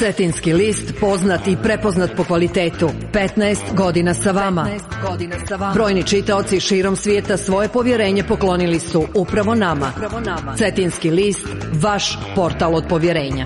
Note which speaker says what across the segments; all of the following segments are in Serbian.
Speaker 1: Cetinski list, poznat i prepoznat po kvalitetu. 15 godina sa vama. Brojni čitaoci širom svijeta svoje povjerenje poklonili su upravo nama. Cetinski list, vaš portal od povjerenja.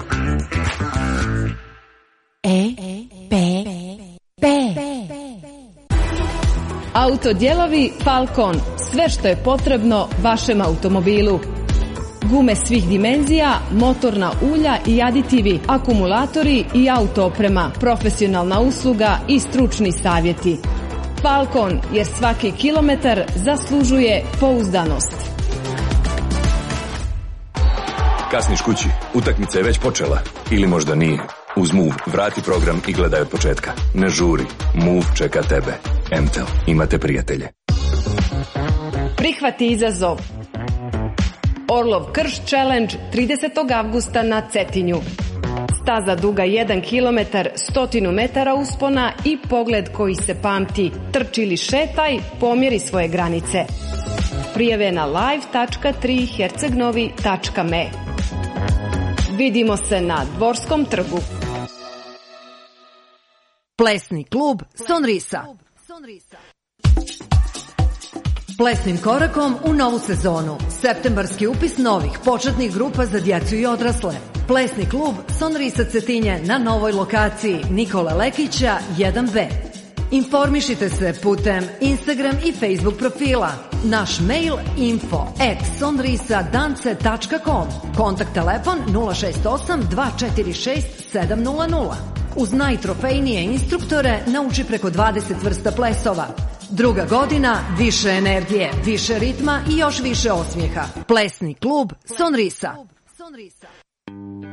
Speaker 2: Autodijelovi Falcon. Sve što je potrebno vašem automobilu. Gume svih dimenzija, motorna ulja i aditivi, akumulatori i auto oprema, profesionalna usluga i stručni savjeti. Falcon, jer svaki kilometar zaslužuje pouzdanost.
Speaker 3: Kasniš kući, utakmica je već počela. Ili možda nije. Uz Move vrati program i gledaj od početka. Ne žuri, Move čeka tebe. MTEL, imate prijatelje.
Speaker 2: Prihvati izazov. Orlov Krš Challenge 30. avgusta na Cetinju. Staza duga 1 km, 100 metara uspona i pogled koji se pamti. Trči ili šetaj, pomjeri svoje granice. Prijave na live.3hercegnovi.me. Vidimo se na Dvorskom trgu.
Speaker 1: Plesni klub Sonrisa. Plesnim korakom u novu sezonu. Septembarski upis novih početnih grupa za djecu i odrasle. Plesni klub Sonrisa Cetinje na novoj lokaciji Nikole Lekića 1B. Informišite se putem Instagram i Facebook profila. Naš mail info@sonrisadance.com. Kontakt telefon 068 246 700. Uz najtrofejnije instruktore nauči preko 20 vrsta plesova. Druga godina, više energije, više ritma i još više osmijeha. Plesni klub Sonrisa.